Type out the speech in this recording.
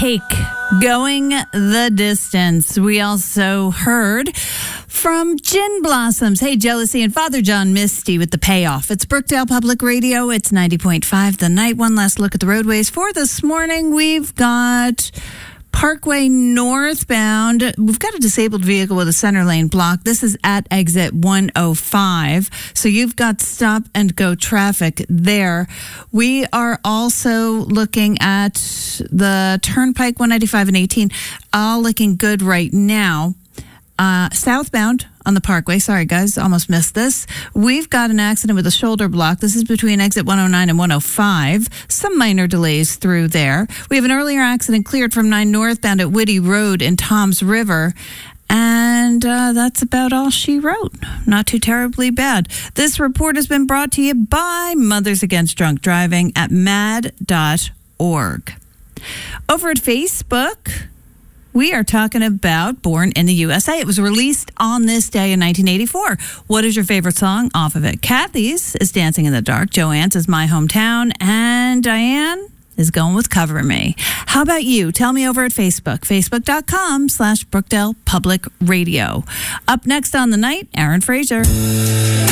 Cake, Going the Distance. We also heard from Gin Blossoms, Hey Jealousy, and Father John Misty with The Payoff. It's Brookdale Public Radio. It's 90.5 The Night. One last look at the roadways for this morning. We've got Parkway northbound. We've got a disabled vehicle with a center lane block. This is at exit 105. So you've got stop and go traffic there. We are also looking at the Turnpike 195 and 18, all looking good right now. Southbound on the Parkway. Sorry, guys, almost missed this. We've got an accident with a shoulder block. This is between exit 109 and 105. Some minor delays through there. We have an earlier accident cleared from 9 northbound at Whitty Road in Toms River. And that's about all she wrote. Not too terribly bad. This report has been brought to you by Mothers Against Drunk Driving at mad.org. Over at Facebook, we are talking about Born in the USA. It was released on this day in 1984. What is your favorite song off of it? Kathy's is Dancing in the Dark. Joanne's is My Hometown. And Diane is going with Cover Me. How about you? Tell me over at Facebook. Facebook.com/Brookdale Public Radio. Up next on the night, Aaron Fraser.